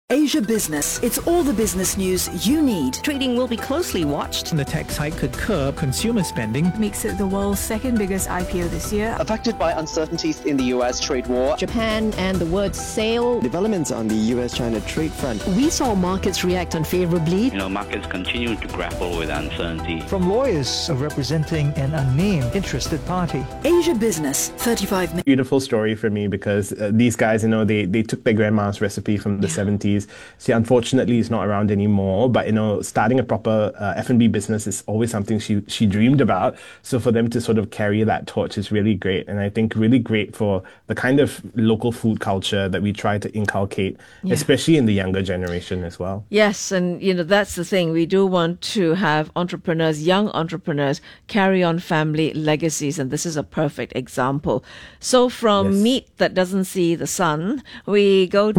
Asia Business. It's all the business news you need. Trading will be closely watched. The tax hike could curb consumer spending. Makes it the world's second biggest IPO this year. Affected by uncertainties in the US trade war. Japan and the word sale. Developments on the US-China trade front. We saw markets react unfavorably. Markets continue to grapple with uncertainty. From lawyers representing an unnamed interested party. Asia Business, 35 minutes. Beautiful story for me because these guys, they took their grandma's recipe from the 70s. See, unfortunately, he's not around anymore. But starting a proper F&B business is always something she dreamed about. So for them to sort of carry that torch is really great, and I think really great for the kind of local food culture that we try to inculcate, especially in the younger generation as well. Yes, and that's the thing. We do want to have entrepreneurs, young entrepreneurs, carry on family legacies, and this is a perfect example. So from meat that doesn't see the sun, we go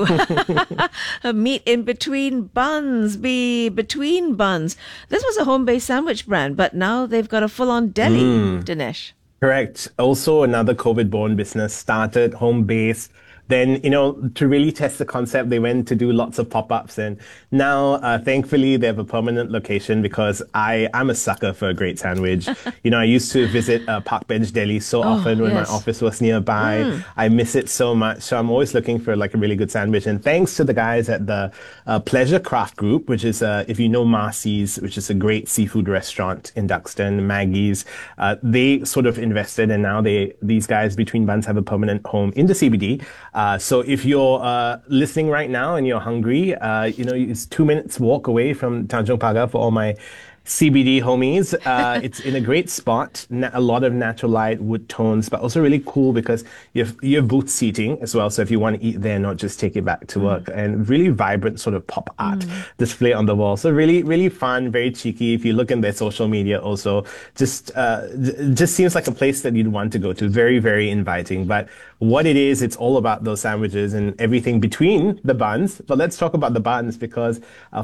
to a meat in between buns, between buns. This was a home-based sandwich brand, but now they've got a full-on deli, Dinesh. Correct. Also, another COVID-born business started home-based. Then, to really test the concept, they went to do lots of pop-ups. And now, thankfully, they have a permanent location because I'm a sucker for a great sandwich. I used to visit Park Bench Deli so often when my office was nearby. I miss it so much. So I'm always looking for a really good sandwich. And thanks to the guys at the Pleasure Craft Group, which is, if you know Marcy's, which is a great seafood restaurant in Duxton, Maggie's, they sort of invested, and now these guys, Between Buns, have a permanent home in the CBD. So if you're listening right now and you're hungry, it's 2 minutes walk away from Tanjong Pagar for all my CBD homies. It's in a great spot, a lot of natural light, wood tones, but also really cool because you have booth seating as well. So if you want to eat there, not just take it back to work, and really vibrant sort of pop art display on the wall. So really, really fun, very cheeky. If you look in their social media also, just seems like a place that you'd want to go to. Very, very inviting. But what it is, it's all about those sandwiches and everything between the buns. But let's talk about the buns because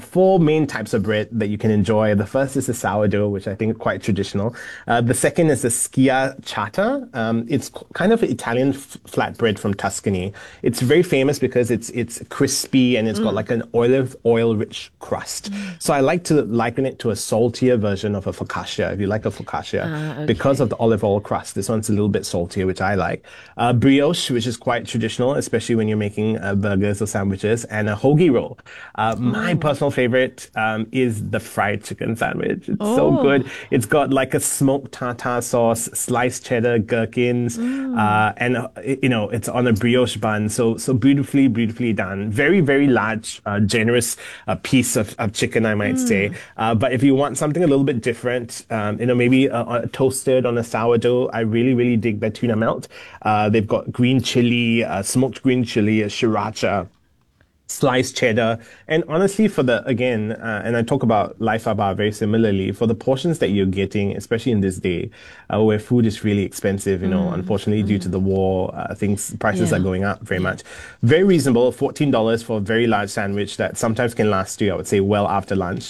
4 main types of bread that you can enjoy. The first is the sourdough, which I think is quite traditional. The second is the schiacciata. It's kind of an Italian flatbread from Tuscany. It's very famous because it's crispy and it's got like an olive oil-rich crust. So I like to liken it to a saltier version of a focaccia, if you like a focaccia, because of the olive oil crust. This one's a little bit saltier, which I like. Brioche, which is quite traditional, especially when you're making burgers or sandwiches, and a hoagie roll. My personal favorite is the fried chicken sandwich. It's so good. It's got like a smoked tartar sauce, sliced cheddar, gherkins, and it's on a brioche bun. So beautifully, beautifully done. Very, very large, generous piece of chicken, I might say. But if you want something a little bit different, maybe toasted on a sourdough, I really, really dig their tuna melt. They've got green chili, smoked green chili, a sriracha, sliced cheddar, and honestly, and I talk about Life Bar very similarly, for the portions that you're getting, especially in this day, where food is really expensive, unfortunately due to the war, prices are going up very much. Very reasonable, $14 for a very large sandwich that sometimes can last you, I would say, well after lunch,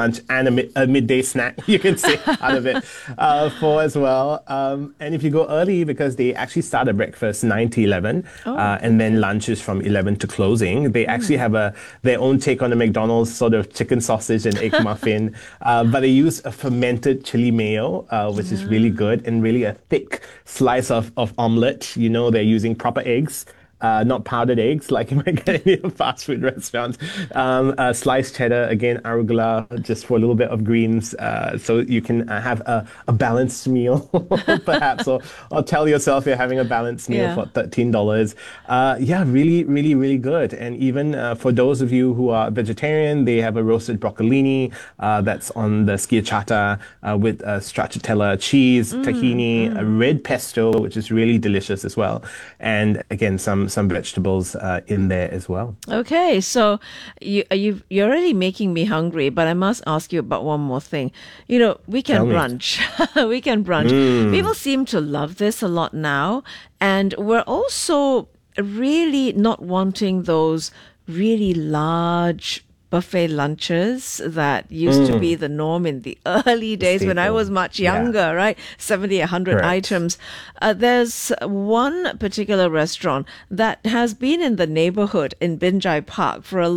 and a midday snack you can say out of it for as well. And if you go early, because they actually start at breakfast 9 to 11, and then lunch is from 11 to closing, they actually have their own take on the McDonald's sort of chicken sausage and egg muffin, but they use a fermented chili mayo, which is really good, and really a thick slice of omelette. They're using proper eggs. Not powdered eggs like you might get in fast food restaurants. Sliced cheddar, again, arugula, just for a little bit of greens, so you can have a balanced meal, perhaps, or tell yourself you're having a balanced meal for $13. Really, really, really good. And even for those of you who are vegetarian, they have a roasted broccolini that's on the schiacciata with stracciatella cheese, tahini, a red pesto, which is really delicious as well. And again, some vegetables in there as well. Okay, so you're already making me hungry, but I must ask you about one more thing. Weekend brunch. Weekend brunch. People seem to love this a lot now, and we're also really not wanting those really large buffet lunches that used to be the norm in the early days when I was much younger, right? 70, 100 items. There's one particular restaurant that has been in the neighborhood in Binjai Park for a